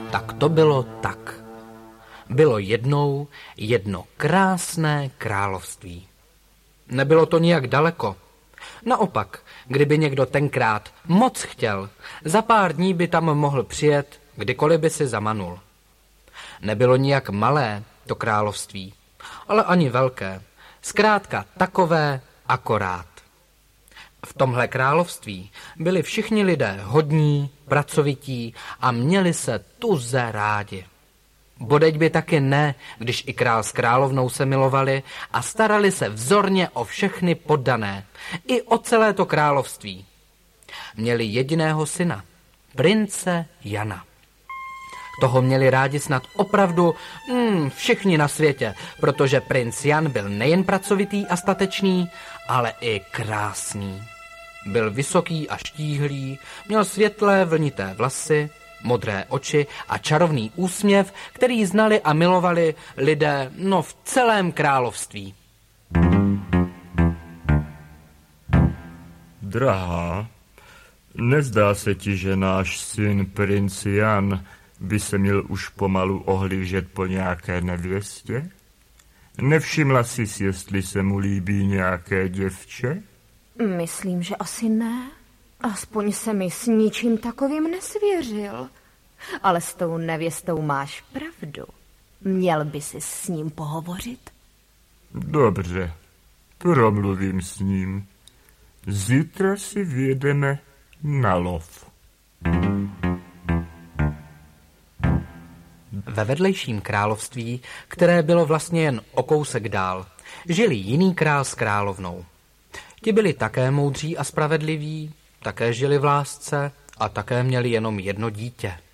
Tak to bylo tak. Bylo jednou jedno krásné království. Nebylo to nijak daleko. Naopak, kdyby někdo tenkrát moc chtěl, za pár dní by tam mohl přijet, kdykoliv by si zamanul. Nebylo nijak malé to království, ale ani velké. Zkrátka takové akorát. V tomhle království byli všichni lidé hodní, pracovití a měli se tuze rádi. Bodeď by taky ne, když i král s královnou se milovali a starali se vzorně o všechny poddané, i o celé to království. Měli jediného syna, prince Jana. Toho měli rádi snad opravdu všichni na světě, protože princ Jan byl nejen pracovitý a statečný, ale i krásný. Byl vysoký a štíhlý, měl světlé vlnité vlasy, modré oči a čarovný úsměv, který znali a milovali lidé v celém království. Drahá, nezdá se ti, že náš syn princ Jan by se měl už pomalu ohlížet po nějaké nevěstě? Nevšimla jsi, jestli se mu líbí nějaké děvče? Myslím, že asi ne. Aspoň se mi s ničím takovým nesvěřil. Ale s tou nevěstou máš pravdu. Měl by si s ním pohovořit? Dobře, promluvím s ním. Zítra si vyjedeme na lov. Ve vedlejším království, které bylo vlastně jen o kousek dál, žili jiný král s královnou. Ti byli také moudří a spravedliví, také žili v lásce a také měli jenom jedno dítě.